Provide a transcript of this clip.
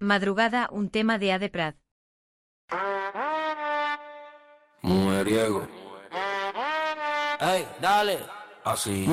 Madrugada, un tema de Ade Prat. Mujeriego. Ey, dale. Así.